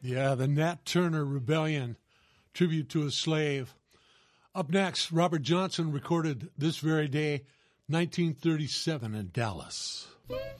Yeah, the Nat Turner Rebellion, tribute to a slave. Up next, Robert Johnson recorded this very day, 1937 in Dallas.